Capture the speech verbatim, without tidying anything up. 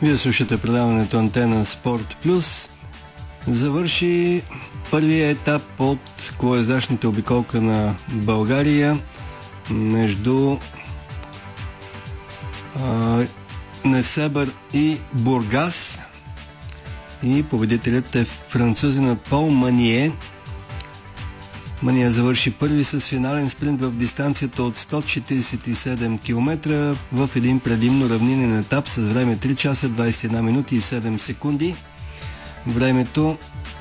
Вие слушате предаването Антена Спорт Плюс. Завърши първия етап от колоездачната обиколка на България между а, Несебър и Бургас. И победителят е французинът Пол Мание. Мания завърши първи с финален спринт в дистанцията от сто четиридесет и седем километра в един предимно равнинен етап с време три часа двадесет и една минути и седем секунди. Времето